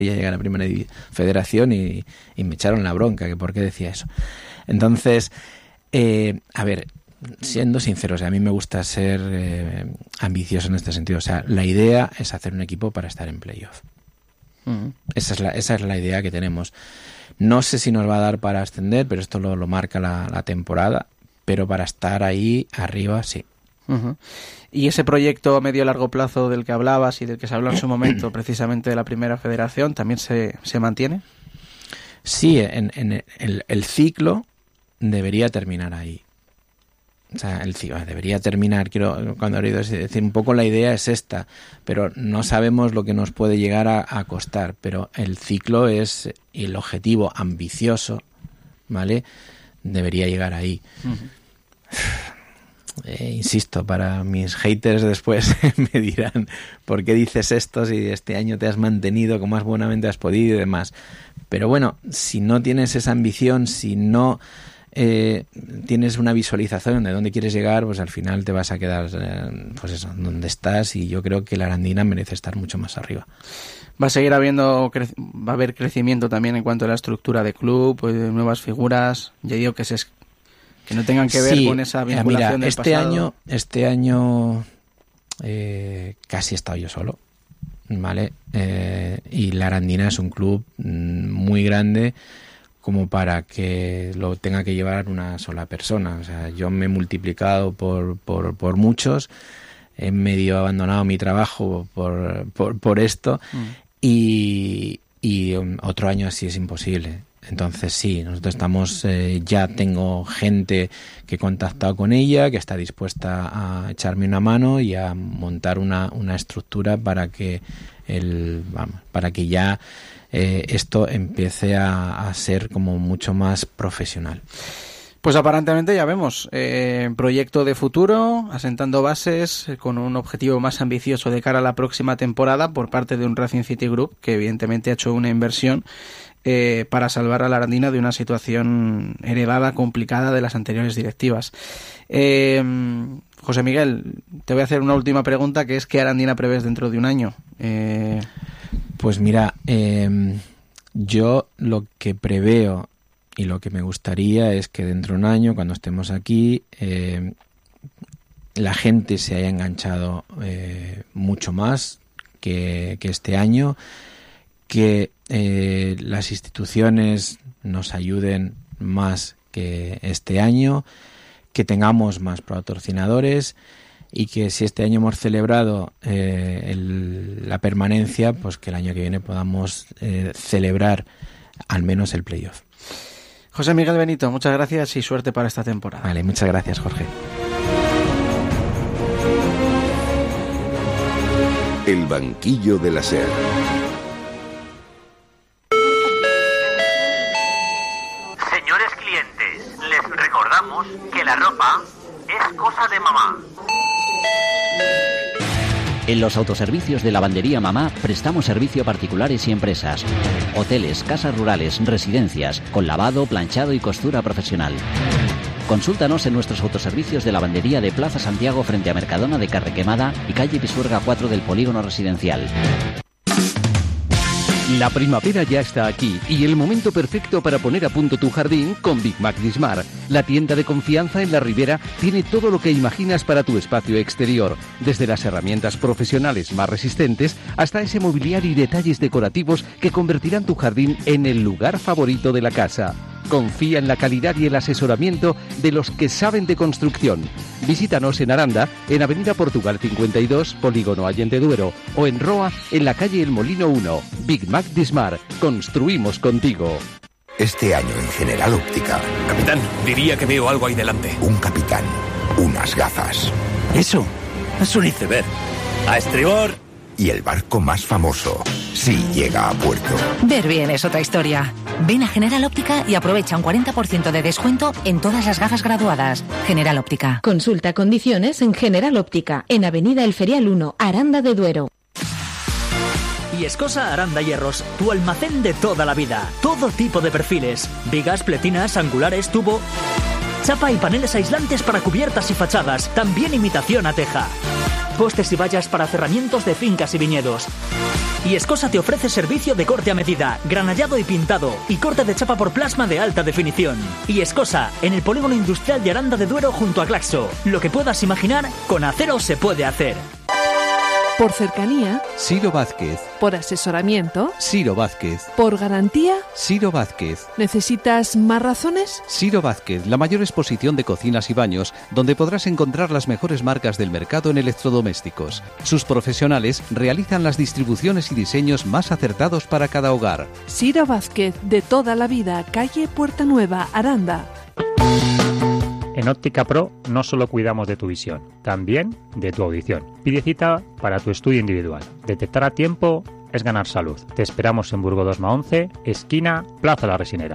ya llegué a la primera federación y me echaron la bronca, que por qué decía eso. Entonces, a ver, siendo sinceros, a mí me gusta ser ambicioso en este sentido. O sea, la idea es hacer un equipo para estar en playoff. Esa es la idea que tenemos. No sé si nos va a dar para ascender, pero esto lo marca la temporada. Pero para estar ahí arriba, sí. Uh-huh. ¿Y ese proyecto a medio y largo plazo del que hablabas y del que se habló en su momento, precisamente de la primera federación, también se mantiene? Sí, el ciclo debería terminar ahí. O sea, el ciclo debería terminar, cuando he oído decir, un poco la idea es esta, pero no sabemos lo que nos puede llegar a costar, pero el ciclo es el objetivo ambicioso, ¿vale? Debería llegar ahí. Insisto, para mis haters después me dirán ¿por qué dices esto si este año te has mantenido como más buenamente has podido y demás? Pero bueno, si no tienes esa ambición, si no tienes una visualización de dónde quieres llegar, pues al final te vas a quedar pues eso, donde estás, y yo creo que la Arandina merece estar mucho más arriba. Va a seguir habiendo, va a haber crecimiento también en cuanto a la estructura de club, pues, nuevas figuras, ya digo que no tengan que ver con esa vinculación del pasado. Este año casi he estado yo solo, ¿vale? Y la Arandina es un club muy grande como para que lo tenga que llevar una sola persona. O sea, yo me he multiplicado por muchos, he medio abandonado mi trabajo por esto, y otro año así es imposible. Entonces sí, nosotros estamos, ya tengo gente que he contactado con ella, que está dispuesta a echarme una mano y a montar una estructura para que ya esto empiece a ser como mucho más profesional. Pues aparentemente ya vemos, proyecto de futuro, asentando bases, con un objetivo más ambicioso de cara a la próxima temporada por parte de un Racing City Group, que evidentemente ha hecho una inversión para salvar a la Arandina de una situación heredada, complicada de las anteriores directivas. José Miguel, te voy a hacer una última pregunta, que es ¿qué Arandina prevés dentro de un año? Pues mira, yo lo que preveo y lo que me gustaría es que dentro de un año, cuando estemos aquí, la gente se haya enganchado mucho más que este año, que las instituciones nos ayuden más que este año, que tengamos más patrocinadores y que si este año hemos celebrado la permanencia, pues que el año que viene podamos celebrar al menos el playoff. José Miguel Benito, muchas gracias y suerte para esta temporada. Vale, muchas gracias, Jorge. El banquillo de la SER. Señores clientes, les recordamos que la ropa es cosa de mamá. En los autoservicios de Lavandería Mamá prestamos servicio a particulares y empresas, hoteles, casas rurales, residencias, con lavado, planchado y costura profesional. Consúltanos en nuestros autoservicios de lavandería de Plaza Santiago frente a Mercadona de Carrequemada y calle Pisuerga 4 del Polígono Residencial. La primavera ya está aquí y el momento perfecto para poner a punto tu jardín con Big Mac Dismar. La tienda de confianza en la Ribera tiene todo lo que imaginas para tu espacio exterior, desde las herramientas profesionales más resistentes hasta ese mobiliario y detalles decorativos que convertirán tu jardín en el lugar favorito de la casa. Confía en la calidad y el asesoramiento de los que saben de construcción. Visítanos en Aranda, en Avenida Portugal 52, Polígono Allende Duero, o en Roa, en la calle El Molino 1. Big Mac Dismar, construimos contigo. Este año en General Óptica. Capitán, diría que veo algo ahí delante. Un capitán, unas gafas. Eso es un iceberg. ¡A estribor! Y el barco más famoso, sí llega a puerto. Ver bien es otra historia. Ven a General Óptica y aprovecha un 40% de descuento en todas las gafas graduadas. General Óptica. Consulta condiciones en General Óptica, en Avenida El Ferial 1, Aranda de Duero. Viescosa Aranda Hierros, tu almacén de toda la vida. Todo tipo de perfiles, vigas, pletinas, angulares, tubo, chapa y paneles aislantes para cubiertas y fachadas, también imitación a teja. Postes y vallas para cerramientos de fincas y viñedos. Y Escosa te ofrece servicio de corte a medida, granallado y pintado, y corte de chapa por plasma de alta definición. Y Escosa, en el polígono industrial de Aranda de Duero junto a Claxo. Lo que puedas imaginar, con acero se puede hacer. Por cercanía, Siro Vázquez. por asesoramiento, Siro Vázquez. por garantía. Siro Vázquez. ¿Necesitas más razones? Siro Vázquez, la mayor exposición de cocinas y baños, donde podrás encontrar las mejores marcas del mercado en electrodomésticos. Sus profesionales realizan las distribuciones y diseños más acertados para cada hogar. Siro Vázquez, de toda la vida, calle Puerta Nueva, Aranda. En Óptica Pro no solo cuidamos de tu visión, también de tu audición. Pide cita para tu estudio individual. Detectar a tiempo es ganar salud. Te esperamos en Burgo 2-11, esquina Plaza La Resinera.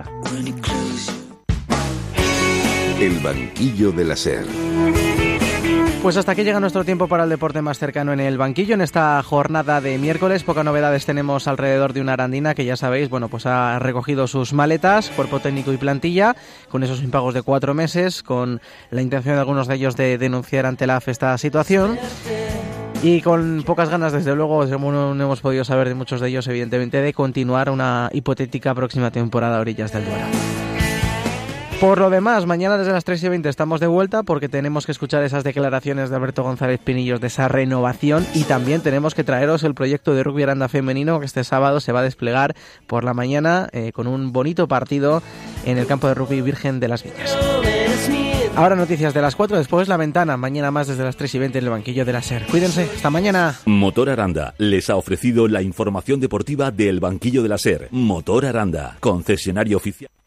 El banquillo de la SER. Pues hasta aquí llega nuestro tiempo para el deporte más cercano en el banquillo. En esta jornada de miércoles, pocas novedades tenemos alrededor de una arandina que ya sabéis, bueno, pues ha recogido sus maletas, cuerpo técnico y plantilla, con esos impagos de 4 meses, con la intención de algunos de ellos de denunciar ante la AF esta situación. Y con pocas ganas, desde luego, como no hemos podido saber de muchos de ellos, evidentemente, de continuar una hipotética próxima temporada a orillas del Duero. Por lo demás, mañana desde las 3:20 estamos de vuelta porque tenemos que escuchar esas declaraciones de Alberto González Pinillos de esa renovación y también tenemos que traeros el proyecto de Rugby Aranda femenino que este sábado se va a desplegar por la mañana con un bonito partido en el campo de rugby Virgen de las Viñas. Ahora noticias de las 4, después La Ventana, mañana más desde las 3:20 en el banquillo de la SER. Cuídense, hasta mañana. Motor Aranda les ha ofrecido la información deportiva del banquillo de la SER. Motor Aranda, concesionario oficial.